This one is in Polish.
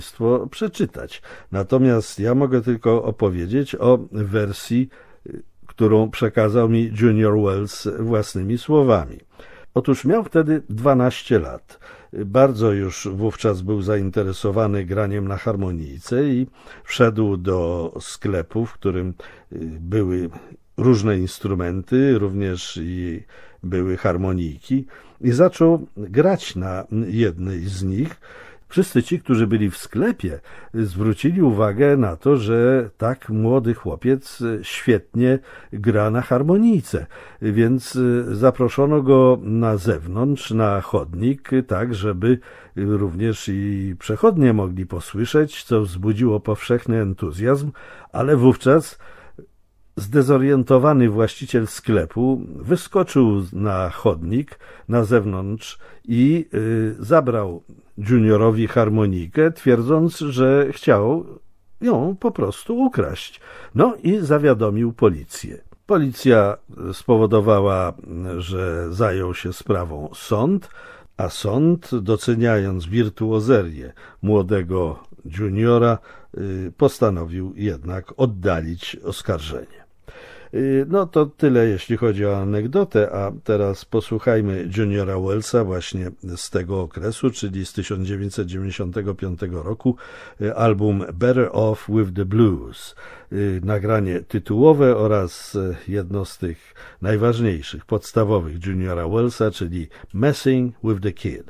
przeczytać. Natomiast ja mogę tylko opowiedzieć o wersji, którą przekazał mi Junior Wells własnymi słowami. Otóż miał wtedy 12 lat. Bardzo już wówczas był zainteresowany graniem na harmonijce i wszedł do sklepu, w którym były różne instrumenty, również i były harmonijki, i zaczął grać na jednej z nich. Wszyscy ci, którzy byli w sklepie, zwrócili uwagę na to, że tak młody chłopiec świetnie gra na harmonijce, więc zaproszono go na zewnątrz, na chodnik, tak żeby również i przechodnie mogli posłyszeć, co wzbudziło powszechny entuzjazm, ale wówczas zdezorientowany właściciel sklepu wyskoczył na chodnik, na zewnątrz i zabrał Juniorowi harmonijkę, twierdząc, że chciał ją po prostu ukraść. No i zawiadomił policję. Policja spowodowała, że zajął się sprawą sąd, a sąd, doceniając wirtuozerię młodego Juniora, postanowił jednak oddalić oskarżenie. No to tyle, jeśli chodzi o anegdotę, a teraz posłuchajmy Juniora Wellsa właśnie z tego okresu, czyli z 1995 roku, album Better Off with the Blues, nagranie tytułowe oraz jedno z tych najważniejszych, podstawowych Juniora Wellsa, czyli Messing with the Kid.